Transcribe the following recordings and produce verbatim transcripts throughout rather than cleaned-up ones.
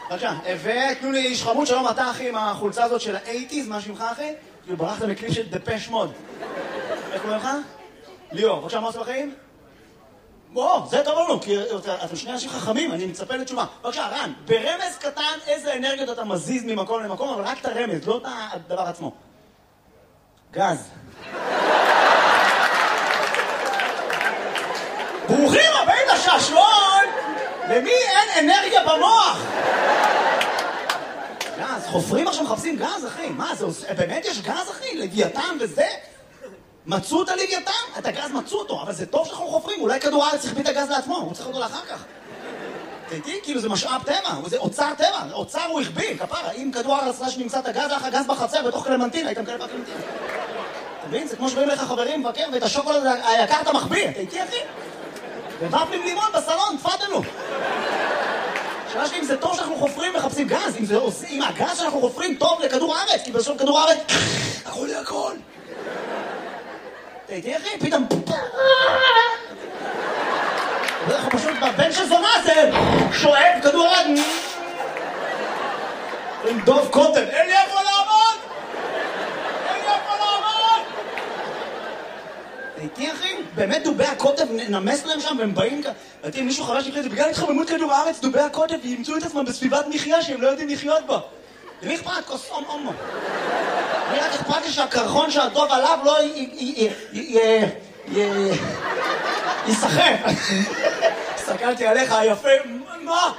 בבקשה, ותנו לי איש חמוד, שלום אתה אחי עם החולצה הזאת של ה-שמונים, מה שמך אחי? כאילו ברחת מקליפ של דפש מוד. איך קוראים לך? ליאור, בבקשה, מה עושה בחיים? בוא, זה טוב לנו, כי אתם שני אנשים חכמים, אני מצפה לתשובה. בבקשה, רן, ברמז קטן איזה אנרגיות אתה מזיז ממקום למקום, אבל רק את הרמז, לא את הדבר עצמו. גז. ברוכים הבאים לשעשועון! למי אין אנרגיה במוח? גז, חופרים עכשיו מחפשים גז, אחי. מה, זה עושה... באמת יש גז, אחי? לוויתן וזה? מצאו את הלוויתן? את הגז מצאו אותו, אבל זה טוב שאנחנו חופרים. אולי כדור הארץ צריך את הגז לעצמו, הוא צריך אותו לאחר כך. תראי, כאילו זה משאב טבע, זה אוצר טבע, אוצר הוא הכביל, כפרה. אם כדור הארץ רש נמצא את הגז, לך הגז בחצר בתוך קלמנטין, הייתם כאלה בקלמנטין. אתה מבין? זה כמו שבאים לך חברים מבקר, ואת השוקולד היקר אתה מחביא. תראי, אחי? ובפלים לימון בסלון, תפדלו. שאלה שלי אם זה טוב שאנחנו חופרים מחפשים גז, אם, זה, אם הגז שאנחנו חופרים טוב לכדור הארץ, כי בסוף כדור הארץ, הכל לי הכל. תראי, אחי, פתאום... אנחנו פשוט בבן של זונה זה שואב כדור הארץ. עם דוב קוטן, אין לי איפה לעמוד! אין לי איפה לעמוד! תראי, אחי, באמת דובי הקוטב נמס להם שם והם באים כאן. ראיתי, מישהו חרש לי זה, בגלל התחממות כדור הארץ, דובי הקוטב ימצאו את עצמם בסביבת מחיה שהם לא יודעים לחיות בה. למי אכפת? כוס אום אומו. אני רק אכפת לי שהקרחון שהדוב עליו לא יסחף. הסתכלתי עליך, היפה, מה?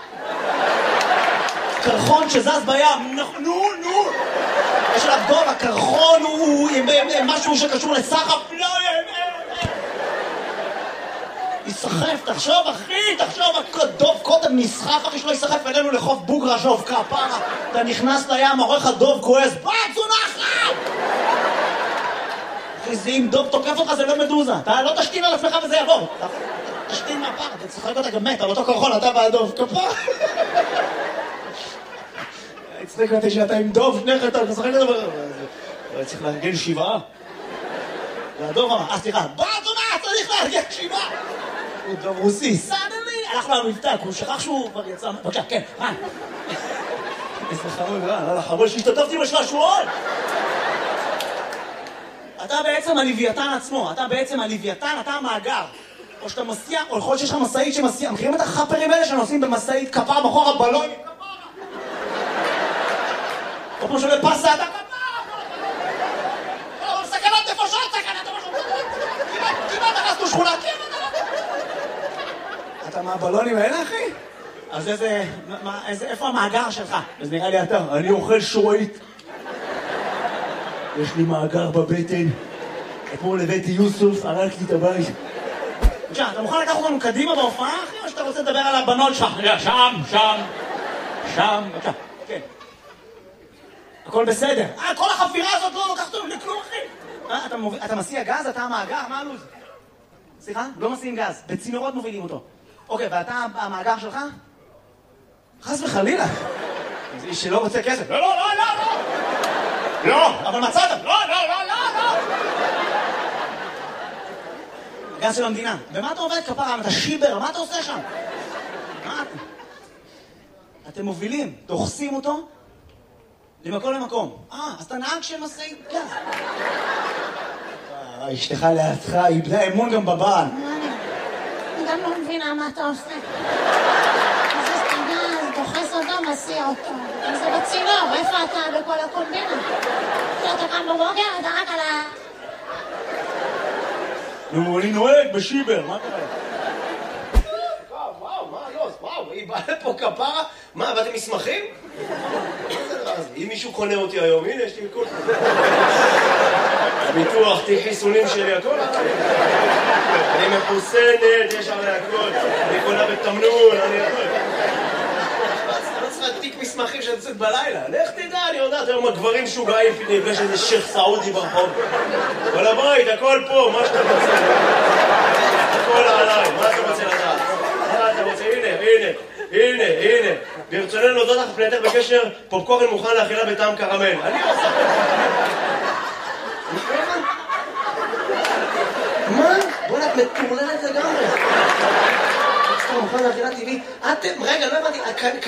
קרחון שזז בים, נו, נו. יש עליו דוב, הקרחון הוא משהו שקשור לסחף, לא, יסחף, תחשוב אחי, תחשוב, דוב קודם נסחף אחי שלא יסחף אלינו לחוף בוגרה שוב כפרה, אתה נכנס לים, עורך הדוב כועס, בת זונחת! אחי זה אם דוב תוקף אותך זה לא מדוזה, אתה לא תשתין על עצמך וזה יעבור, תשתין מהפר, אתה צחק אותה גם מת, על אותו קרחון אתה והדוב, כפרה! הצליק אותי שאתה עם דוב, שניך אתה צחק אותה, צריך לארגן שבעה. והדוב אמר, אה סליחה, בת זונחת, צריך לארגן שבעה! הוא דוב רוסי, סדלי! הלך לו המבטא, הוא שכח שהוא כבר יצא... בבקשה, כן, רן. איזה חמוד, רן, לא לחמוד שהשתתפתי בשעשועון! אתה בעצם הלוויתן עצמו, אתה בעצם הלוויתן, אתה המאגר. או שאתה מסיע, או יכול שיש לך מסעית שמסיע. מכירים את החפרים האלה שנוסעים במסעית כפר בחור הבלון? או כמו שעולה פסה, אתה כפר! או סכנת נפשות, סכנת נפשות! כמעט הרסנו שכונה, כמעט! אתה מהבלונים האלה, אחי? אז איזה... מה, איזה... איפה המאגר שלך? אז נראה לי אתה. אני אוכל שורית. יש לי מאגר בבטן. אתמול הבאתי יוסוף, הרג לי את הבית. בבקשה, אתה מוכן לקחת אותנו קדימה בהופעה, אחי? או שאתה רוצה לדבר על הבנות שלך? שם, שם. שם, בבקשה. כן. הכל בסדר. אה, כל החפירה הזאת לא לוקחת אותנו לכלום, אחי. אה, אתה, מוב... אתה מסיע גז? אתה המאגר? מה הלו"ז? סליחה? לא מסיעים גז. בצינורות מובילים אותו. אוקיי, ואתה המאגר שלך? חס וחלילה. זה איש שלא רוצה כסף. לא, לא, לא, לא, לא. לא, אבל מצאת. לא, לא, לא, לא, לא. גז של המדינה. במה אתה עובד כפרה? אתה שיבר, מה אתה עושה שם? מה? אתם מובילים, דוחסים אותו למקום למקום. אה, אז אתה נהג של משאית גז. אשתך לידך, איבדה אמון גם בבעל. אני גם לא מבינה מה אתה עושה. מזיז את הגז, דוחס אותו, מסיע אותו. אם זה בצינור, איפה אתה בכל הקומבינה? כשאתה קם בבוקר, אתה רק על ה... נו, אני נוהג בשיבר, מה קרה? וואו, וואו, מה לא? וואו, היא באה לפה כפרה? מה, באתם מסמכים? אם מישהו קונה אותי היום, הנה, יש לי הכל. ביטוח, תיק חיסונים שלי, הכל. אני מחוסנת, יש עלי הכל. אני קונה בתמנון, אני הכל. אתה לא צריך תיק מסמכים שאני יוצאת בלילה. לך תדע, אני יודעת, היום הגברים שוגעים, נפגש איזה שייך סעודי ברחוב. כל הבית, הכל פה, מה שאתה רוצה. הכל עליי, מה אתה רוצה לדעת? מה אתה רוצה? הנה, הנה, הנה, הנה. ברצוננו להודות לך פנייתך בקשר, פופקורן מוכן לאכילה בטעם קרמל. אני עושה... מה? בוא'נה, את מטורללת לגמרי. מוכן לאכילה טבעית. אתם, רגע, לא הבנתי,